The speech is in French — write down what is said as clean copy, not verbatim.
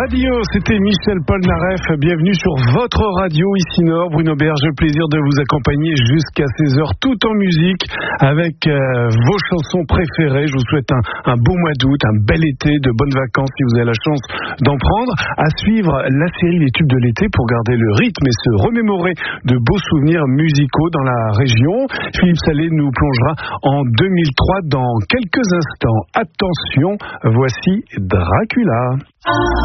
Radio, c'était Michel Polnareff. Bienvenue sur votre radio ici Nord. Bruno Berge, plaisir de vous accompagner jusqu'à 16h tout en musique avec vos chansons préférées. Je vous souhaite un beau mois d'août, un bel été, de bonnes vacances si vous avez la chance d'en prendre. À suivre la série Les Tubes de l'été pour garder le rythme et se remémorer de beaux souvenirs musicaux dans la région. Philippe Salé nous plongera en 2003 dans quelques instants. Attention, voici Dracula.